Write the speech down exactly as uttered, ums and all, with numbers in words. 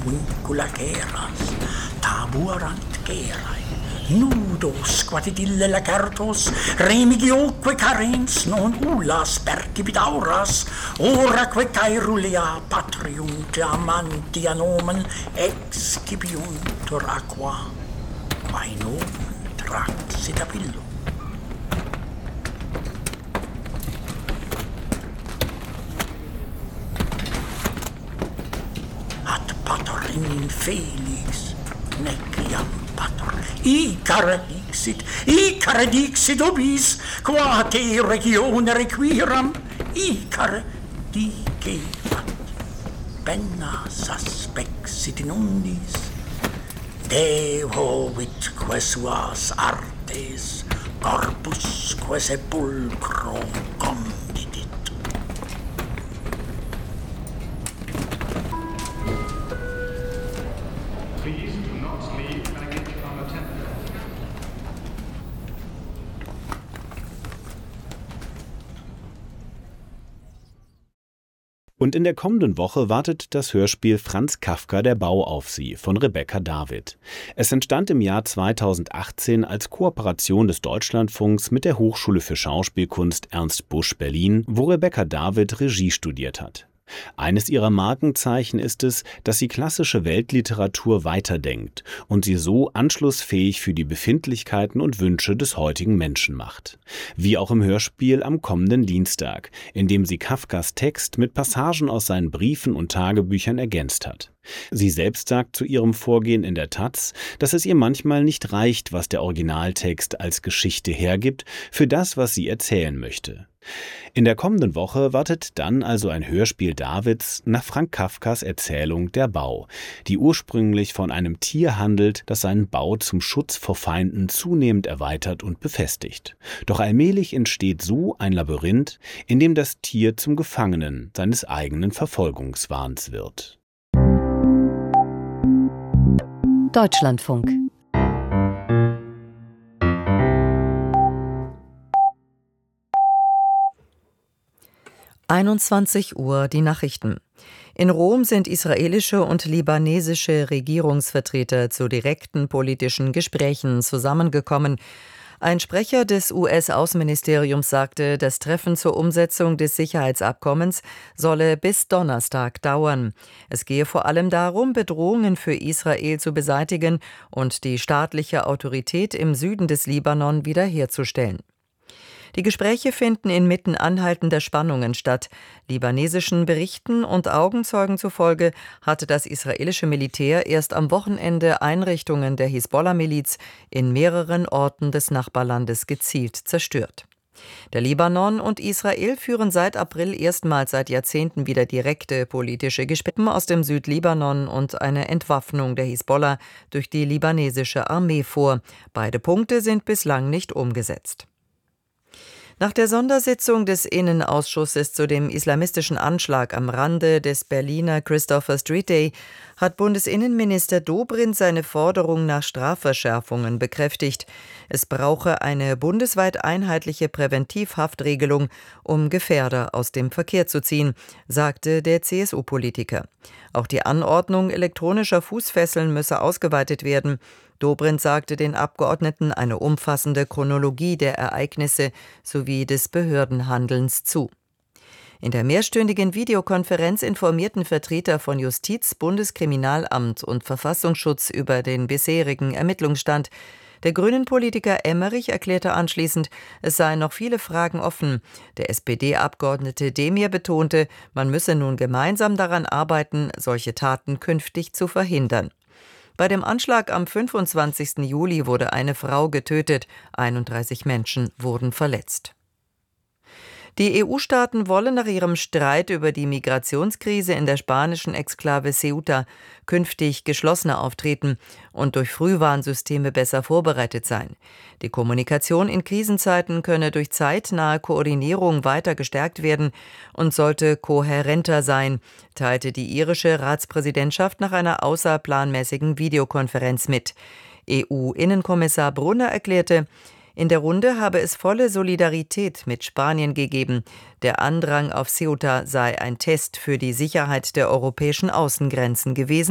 vincula geras, tabuarant gerai, nudos quatidille lacertos, remigioque carens non ullas percipitauras, oraque caerulia patrium te amantia nomen excipiuntur aqua, quae nomen traxit apillo. Ad pater in felix, neciam pater, Icare dixit, Icare dixit obis, qua te regione requiram, Icare dicebat, penna suspexit in undis, Deo vitque suas artes, corpusque sepulcro condidit. Please do not leave baggage unattended. Und in der kommenden Woche wartet das Hörspiel Franz Kafka, der Bau auf Sie von Rebecca David. Es entstand im Jahr zweitausendachtzehn als Kooperation des Deutschlandfunks mit der Hochschule für Schauspielkunst Ernst Busch Berlin, wo Rebecca David Regie studiert hat. Eines ihrer Markenzeichen ist es, dass sie klassische Weltliteratur weiterdenkt und sie so anschlussfähig für die Befindlichkeiten und Wünsche des heutigen Menschen macht. Wie auch im Hörspiel am kommenden Dienstag, in dem sie Kafkas Text mit Passagen aus seinen Briefen und Tagebüchern ergänzt hat. Sie selbst sagt zu ihrem Vorgehen in der Taz, dass es ihr manchmal nicht reicht, was der Originaltext als Geschichte hergibt, für das, was sie erzählen möchte. In der kommenden Woche wartet dann also ein Hörspiel Davids nach Frank Kafkas Erzählung Der Bau, die ursprünglich von einem Tier handelt, das seinen Bau zum Schutz vor Feinden zunehmend erweitert und befestigt. Doch allmählich entsteht so ein Labyrinth, in dem das Tier zum Gefangenen seines eigenen Verfolgungswahns wird. Deutschlandfunk. einundzwanzig Uhr die Nachrichten. In Rom sind israelische und libanesische Regierungsvertreter zu direkten politischen Gesprächen zusammengekommen. Ein Sprecher des U S-Außenministeriums sagte, das Treffen zur Umsetzung des Sicherheitsabkommens solle bis Donnerstag dauern. Es gehe vor allem darum, Bedrohungen für Israel zu beseitigen und die staatliche Autorität im Süden des Libanon wiederherzustellen. Die Gespräche finden inmitten anhaltender Spannungen statt. Libanesischen Berichten und Augenzeugen zufolge hatte das israelische Militär erst am Wochenende Einrichtungen der Hisbollah-Miliz in mehreren Orten des Nachbarlandes gezielt zerstört. Der Libanon und Israel führen seit April erstmals seit Jahrzehnten wieder direkte politische Gespräche aus dem Südlibanon und eine Entwaffnung der Hisbollah durch die libanesische Armee vor. Beide Punkte sind bislang nicht umgesetzt. Nach der Sondersitzung des Innenausschusses zu dem islamistischen Anschlag am Rande des Berliner Christopher Street Day hat Bundesinnenminister Dobrindt seine Forderung nach Strafverschärfungen bekräftigt. Es brauche eine bundesweit einheitliche Präventivhaftregelung, um Gefährder aus dem Verkehr zu ziehen, sagte der C S U-Politiker. Auch die Anordnung elektronischer Fußfesseln müsse ausgeweitet werden. Dobrindt sagte den Abgeordneten eine umfassende Chronologie der Ereignisse sowie des Behördenhandelns zu. In der mehrstündigen Videokonferenz informierten Vertreter von Justiz, Bundeskriminalamt und Verfassungsschutz über den bisherigen Ermittlungsstand. Der Grünen-Politiker Emmerich erklärte anschließend, es seien noch viele Fragen offen. Der S P D-Abgeordnete Demir betonte, man müsse nun gemeinsam daran arbeiten, solche Taten künftig zu verhindern. Bei dem Anschlag am fünfundzwanzigsten Juli wurde eine Frau getötet, einunddreißig Menschen wurden verletzt. Die E U-Staaten wollen nach ihrem Streit über die Migrationskrise in der spanischen Exklave Ceuta künftig geschlossener auftreten und durch Frühwarnsysteme besser vorbereitet sein. Die Kommunikation in Krisenzeiten könne durch zeitnahe Koordinierung weiter gestärkt werden und sollte kohärenter sein, teilte die irische Ratspräsidentschaft nach einer außerplanmäßigen Videokonferenz mit. E U-Innenkommissar Brunner erklärte, in der Runde habe es volle Solidarität mit Spanien gegeben. Der Andrang auf Ceuta sei ein Test für die Sicherheit der europäischen Außengrenzen gewesen.